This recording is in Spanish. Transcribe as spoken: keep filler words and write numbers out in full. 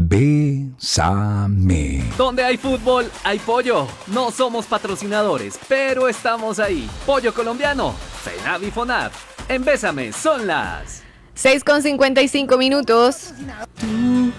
Bésame. Donde hay fútbol, hay pollo. No somos patrocinadores, pero estamos ahí. Pollo colombiano, FENAV y FONAV. En Bésame son las seis con cincuenta y cinco minutos.